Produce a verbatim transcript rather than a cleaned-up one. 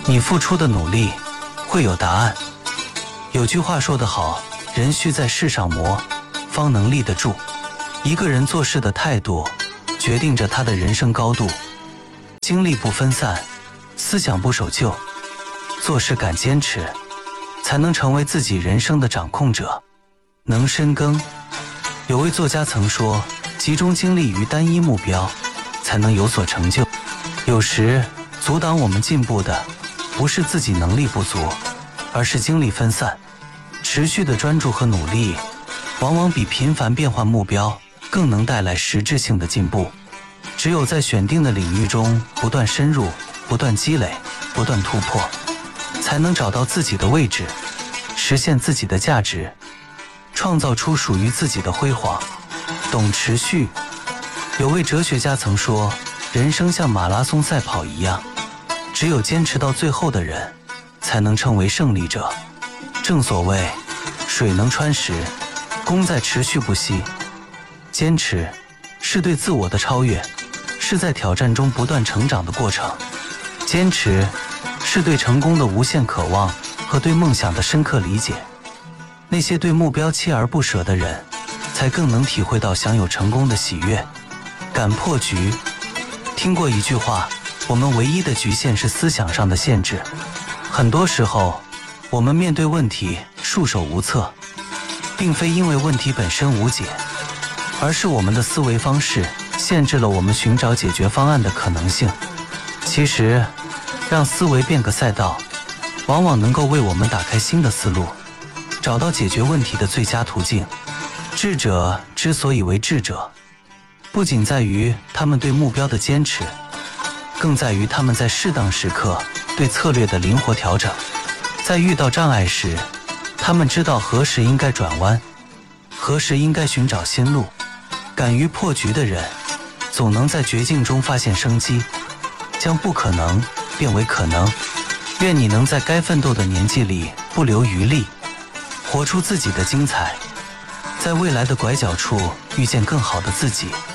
你付出的努力会有答案。有句话说得好，人需在世上磨，方能立得住。一个人做事的态度，决定着他的人生高度。精力不分散，思想不守旧，做事敢坚持，才能成为自己人生的掌控者，能深耕。有位作家曾说，集中精力于单一目标，才能有所成就。有时阻挡我们进步的，不是自己能力不足，而是精力分散。持续的专注和努力，往往比频繁变换目标更能带来实质性的进步。只有在选定的领域中不断深入，不断积累，不断突破，才能找到自己的位置，实现自己的价值，创造出属于自己的辉煌。懂持续。有位哲学家曾说，人生像马拉松赛跑一样，只有坚持到最后的人，才能称为胜利者。正所谓，水能穿石，功在持续不息。坚持是对自我的超越，是在挑战中不断成长的过程。坚持是对成功的无限渴望和对梦想的深刻理解。那些对目标锲而不舍的人，才更能体会到享有成功的喜悦。敢破局。听过一句话，我们唯一的局限是思想上的限制。很多时候，我们面对问题束手无策，并非因为问题本身无解，而是我们的思维方式限制了我们寻找解决方案的可能性。其实，让思维变个赛道，往往能够为我们打开新的思路，找到解决问题的最佳途径。智者之所以为智者，不仅在于他们对目标的坚持，更在于他们在适当时刻对策略的灵活调整。在遇到障碍时，他们知道何时应该转弯，何时应该寻找新路。敢于破局的人，总能在绝境中发现生机，将不可能变为可能。愿你能在该奋斗的年纪里不留余力，活出自己的精彩，在未来的拐角处遇见更好的自己。